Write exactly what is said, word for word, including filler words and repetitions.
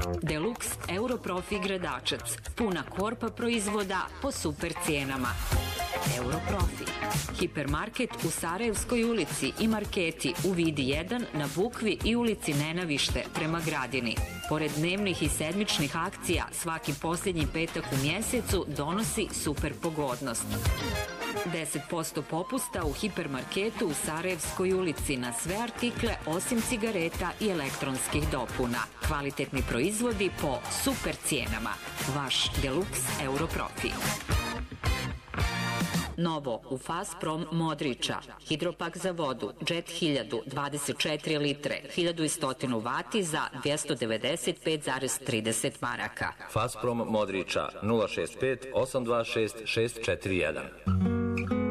Deluxe Europrofi Gradačac. Puna korpa proizvoda po super cijenama. Europrofi. Hipermarket u Sarajevskoj ulici i marketi u Vidi jedan na Bukvi i ulici Nenavište prema Gradini. Pored dnevnih i sedmičnih akcija, svaki posljednji petak u mjesecu donosi super pogodnost. deset posto popusta u hipermarketu u Sarajevskoj ulici na sve artikle osim cigareta i elektronskih dopuna. Kvalitetni proizvodi po super cijenama. Vaš Deluxe Europrofi. Novo u Fazprom Modrića. Hidropak za vodu Jet hiljadu dvadeset četiri litre, hiljadu sto vati za dvjesto devedeset pet zarez trideset maraka. Fazprom Modrića nula šest pet osam dva šest šest četiri jedan.